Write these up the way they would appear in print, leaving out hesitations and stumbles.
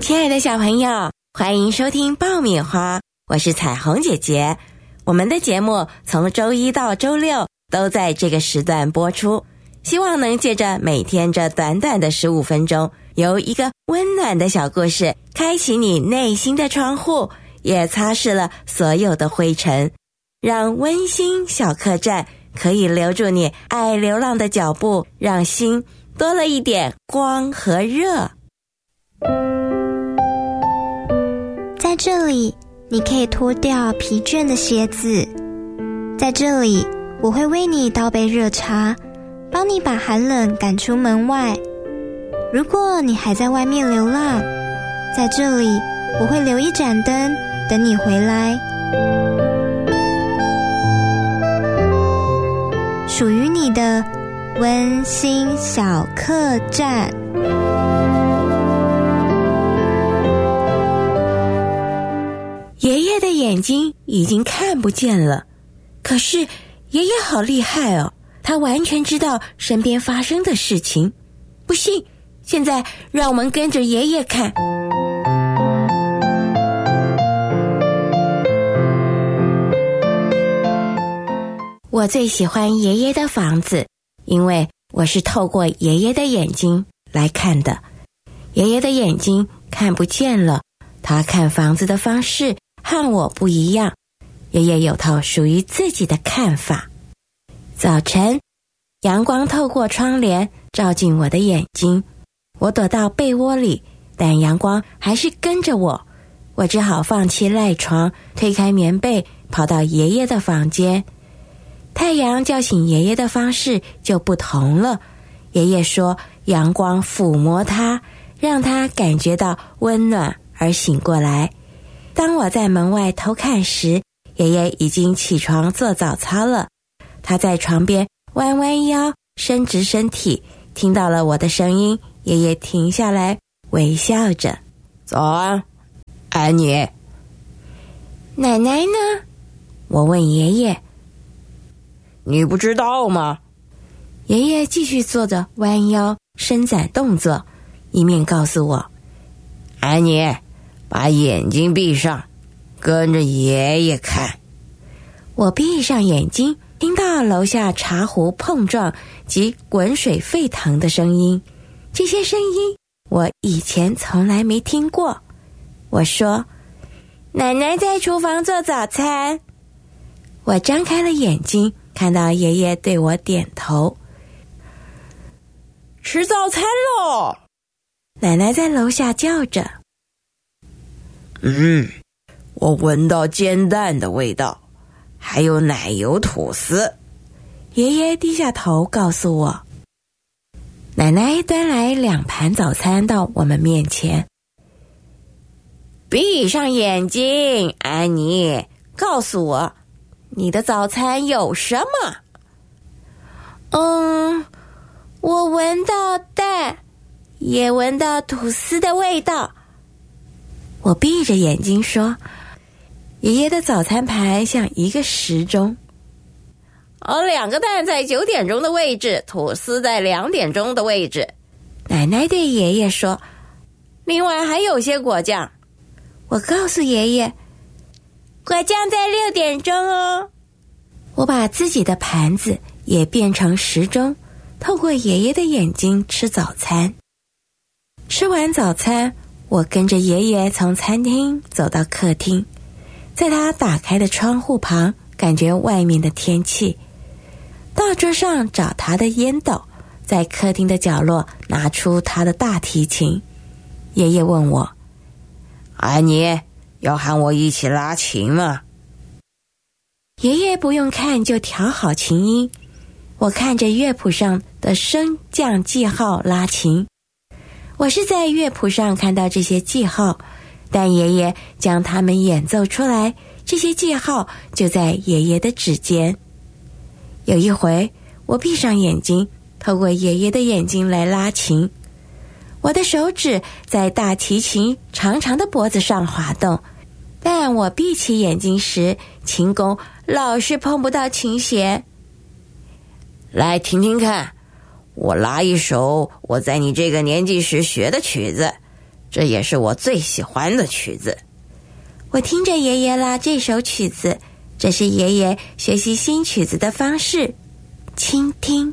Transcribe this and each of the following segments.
亲爱的小朋友，欢迎收听爆米花，我是彩虹姐姐。我们的节目从周一到周六都在这个时段播出，希望能借着每天这短短的15分钟，由一个温暖的小故事开启你内心的窗户，也擦拭了所有的灰尘，让温馨小客栈可以留住你爱流浪的脚步，让心多了一点光和热。 在这里，你可以脱掉疲倦的鞋子。在这里，我会为你倒杯热茶，帮你把寒冷赶出门外。如果你还在外面流浪，在这里，我会留一盏灯，等你回来。属于你的温馨小客栈。 爷爷的眼睛已经看不见了，可是爷爷好厉害哦，他完全知道身边发生的事情。不信，现在让我们跟着爷爷看。我最喜欢爷爷的房子，因为我是透过爷爷的眼睛来看的。爷爷的眼睛看不见了，他看房子的方式和我不一样，爷爷有套属于自己的看法。早晨，阳光透过窗帘照进我的眼睛，我躲到被窝里，但阳光还是跟着我，我只好放弃赖床，推开棉被，跑到爷爷的房间。太阳叫醒爷爷的方式就不同了，爷爷说阳光抚摸他，让他感觉到温暖而醒过来。当我在门外偷看时，爷爷已经起床做早操了。他在床边弯弯腰，伸直身体，听到了我的声音，爷爷停下来，微笑着。 早安，安妮。 奶奶呢？我问爷爷。 你不知道吗？ 爷爷继续做着弯腰伸展动作，一面告诉我， 安妮，把眼睛闭上，跟着爷爷看。 我闭上眼睛，听到楼下茶壶碰撞及滚水沸腾的声音，这些声音我以前从来没听过。我说，奶奶在厨房做早餐。我张开了眼睛，看到爷爷对我点头。 吃早餐喽！ 奶奶在楼下叫着。 我闻到煎蛋的味道，还有奶油吐司。 爷爷低下头告诉我。奶奶端来2盘早餐到我们面前。闭上眼睛，安妮，告诉我，你的早餐有什么？我闻到蛋，也闻到吐司的味道。我闭着眼睛说，爷爷的早餐盘像一个时钟。 2个蛋在9点钟的位置，吐司在2点钟的位置。 奶奶对爷爷说， 另外还有些果酱。 我告诉爷爷，果酱在6点钟哦。我把自己的盘子也变成时钟，透过爷爷的眼睛吃早餐。吃完早餐，我跟着爷爷从餐厅走到客厅，在他打开的窗户旁，感觉外面的天气。到桌上找他的烟斗，在客厅的角落拿出他的大提琴。爷爷问我， 安妮，要和我一起拉琴吗？ 爷爷不用看就调好琴音，我看着乐谱上的升降记号拉琴。我是在乐谱上看到这些记号，但爷爷将它们演奏出来，这些记号就在爷爷的指尖。有一回，我闭上眼睛，透过爷爷的眼睛来拉琴。我的手指在大提琴长长的脖子上滑动，但我闭起眼睛时，琴弓老是碰不到琴弦。 来听听看，我拉一首我在你这个年纪时学的曲子， 这也是我最喜欢的曲子。 我听着爷爷拉这首曲子，这是爷爷学习新曲子的方式，倾听。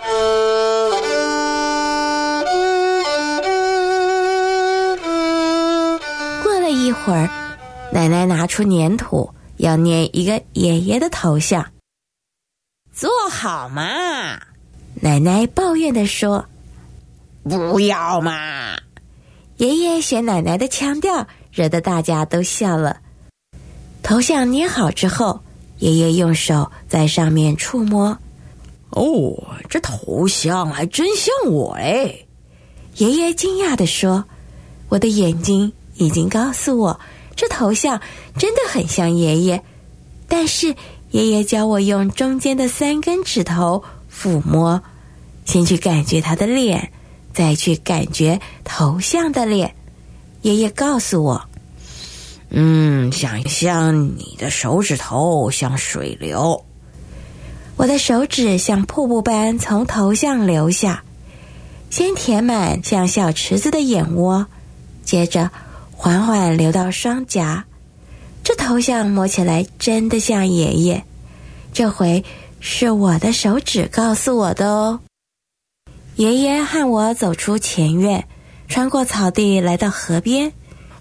过了一会儿，奶奶拿出粘土，要捏一个爷爷的头像。 做好嘛！ 奶奶抱怨地说。 不要嘛！ 爷爷学奶奶的腔调，惹得大家都笑了。头像捏好之后，爷爷用手在上面触摸。 哦，这头像还真像我哎！ 爷爷惊讶地说。我的眼睛已经告诉我，这头像真的很像爷爷，但是爷爷教我用中间的3根指头抚摸，先去感觉他的脸，再去感觉头像的脸。爷爷告诉我， 想象你的手指头像水流。 我的手指像瀑布般从头像流下，先填满像小池子的眼窝，接着缓缓流到双颊。这头像摸起来真的像爷爷，这回是我的手指告诉我的哦。爷爷和我走出前院，穿过草地来到河边。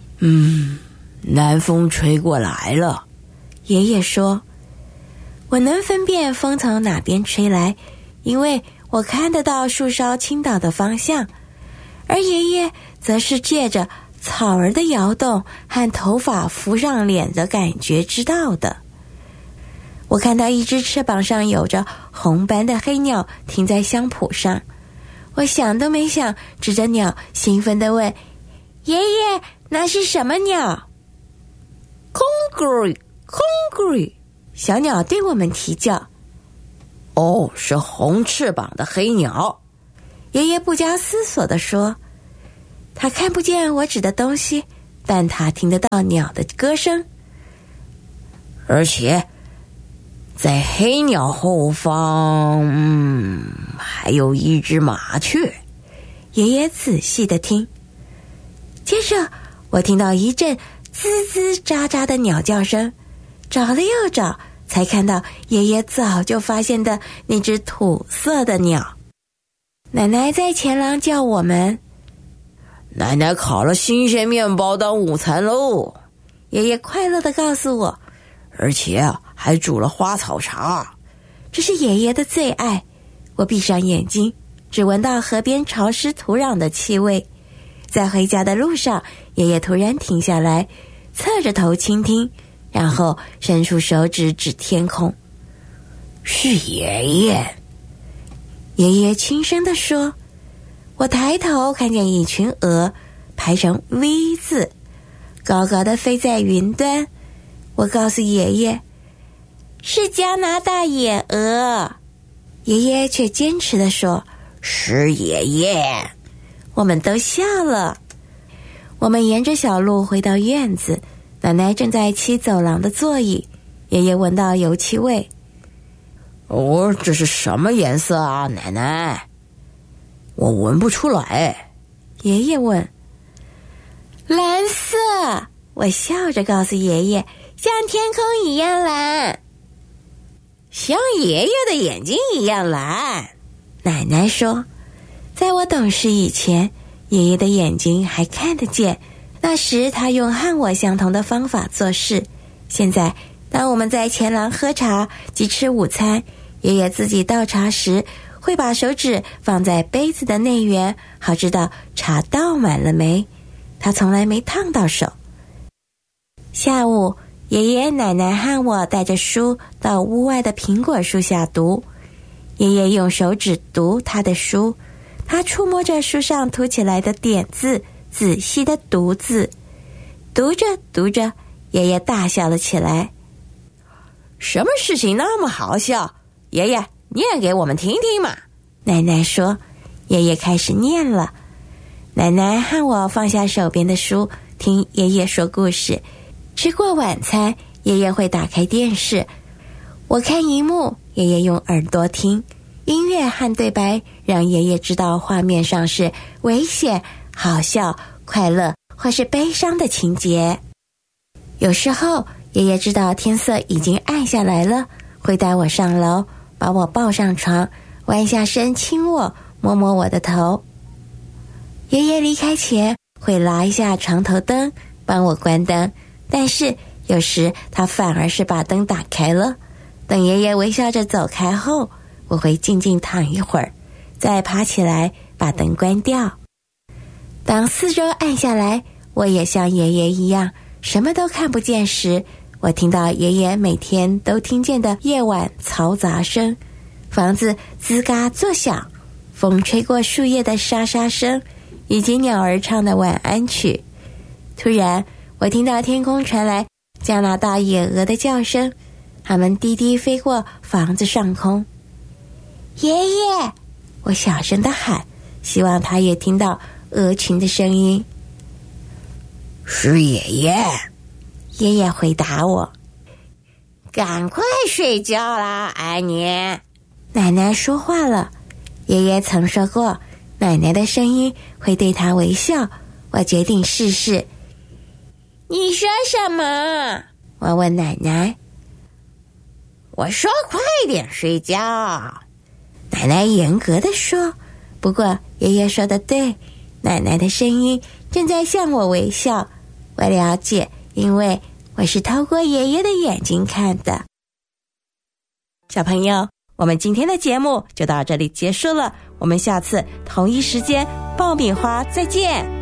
南风吹过来了， 爷爷说。我能分辨风从哪边吹来，因为我看得到树梢倾倒的方向，而爷爷则是借着草儿的摇动和头发浮上脸的感觉知道的。我看到一只翅膀上有着红斑的黑鸟停在香圃上，我想都没想，指着鸟兴奋地问：爷爷，那是什么鸟？ 空咕空咕， 小鸟对我们啼叫。 哦，是红翅膀的黑鸟。 爷爷不加思索地说。他看不见我指的东西，但他听得到鸟的歌声。 而且在黑鸟后方，还有一只麻雀。 爷爷仔细地听。接着我听到一阵吱吱喳喳的鸟叫声，找了又找，才看到爷爷早就发现的那只土色的鸟。奶奶在前廊叫我们。 奶奶烤了新鲜面包当午餐喽， 爷爷快乐地告诉我。 而且还煮了花草茶， 这是爷爷的最爱。我闭上眼睛，只闻到河边潮湿土壤的气味。在回家的路上，爷爷突然停下来，侧着头倾听，然后伸出手指指天空。 是爷爷。 爷爷轻声地说。我抬头看见一群鹅排成 V 字，高高的飞在云端。我告诉爷爷，是加拿大野鹅。爷爷却坚持地说， 是爷爷。 我们都笑了。我们沿着小路回到院子，奶奶正在漆走廊的座椅。爷爷闻到油漆味。 哦，这是什么颜色啊，奶奶？我闻不出来。 爷爷问。蓝色。我笑着告诉爷爷，像天空一样蓝。 像爷爷的眼睛一样蓝。 奶奶说。在我懂事以前，爷爷的眼睛还看得见，那时他用和我相同的方法做事。现在当我们在前廊喝茶及吃午餐，爷爷自己倒茶时会把手指放在杯子的内缘，好知道茶倒满了没。他从来没烫到手。下午，爷爷奶奶和我带着书到屋外的苹果树下读。爷爷用手指读他的书，他触摸着书上涂起来的点字，仔细地读字。读着读着，爷爷大笑了起来。 什么事情那么好笑？爷爷，念给我们听听嘛。 奶奶说。爷爷开始念了。奶奶和我放下手边的书，听爷爷说故事。吃过晚餐，爷爷会打开电视，我看荧幕，爷爷用耳朵听。音乐和对白让爷爷知道画面上是危险、好笑、快乐或是悲伤的情节。有时候爷爷知道天色已经暗下来了，会带我上楼，把我抱上床，弯下身亲我，摸摸我的头。爷爷离开前会拉一下床头灯，帮我关灯，但是有时他反而是把灯打开了。等爷爷微笑着走开后，我会静静躺一会儿，再爬起来把灯关掉。当四周暗下来，我也像爷爷一样什么都看不见时，我听到爷爷每天都听见的夜晚嘈杂声，房子吱嘎作响，风吹过树叶的沙沙声，以及鸟儿唱的晚安曲。突然我听到天空传来加拿大野鹅的叫声，它们低低飞过房子上空。爷爷，我小声地喊，希望他也听到鹅群的声音。 是爷爷， 爷爷回答我。 赶快睡觉啦，安妮。 奶奶说话了，爷爷曾说过，奶奶的声音会对他微笑。我决定试试。 你说什么？ 我问奶奶。 我说快点睡觉。 奶奶严格地说。不过爷爷说的对，奶奶的声音正在向我微笑。我了解，因为我是透过爷爷的眼睛看的。小朋友，我们今天的节目就到这里结束了，我们下次同一时间爆米花再见。